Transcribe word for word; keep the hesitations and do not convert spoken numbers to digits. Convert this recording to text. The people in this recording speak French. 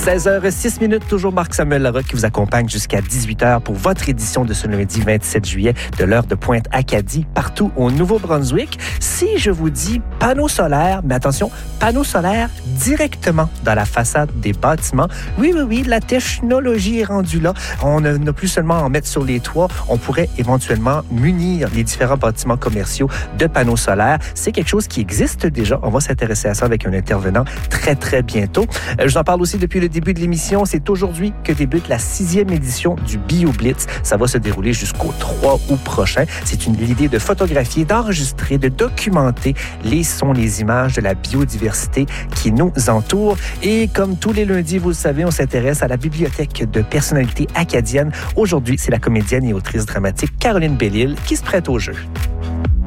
seize heures six minutes, toujours Marc-Samuel Larocque qui vous accompagne jusqu'à dix-huit heures pour votre édition de ce lundi vingt-sept juillet de l'heure de Pointe-Acadie, partout au Nouveau-Brunswick. Si je vous dis panneaux solaires, mais attention, panneaux solaires directement dans la façade des bâtiments. Oui, oui, oui, la technologie est rendue là. On n'a plus seulement à en mettre sur les toits, on pourrait éventuellement munir les différents bâtiments commerciaux de panneaux solaires. C'est quelque chose qui existe déjà. On va s'intéresser à ça avec un intervenant très, très bientôt. Je vous en parle aussi depuis le début de l'émission. C'est aujourd'hui que débute la sixième édition du BioBlitz. Ça va se dérouler jusqu'au trois août prochain. C'est une l'idée de photographier, d'enregistrer, de documenter les sons, les images de la biodiversité qui nous entoure. Et comme tous les lundis, vous le savez, on s'intéresse à la bibliothèque de personnalités acadiennes. Aujourd'hui, c'est la comédienne et autrice dramatique Caroline Bellil qui se prête au jeu.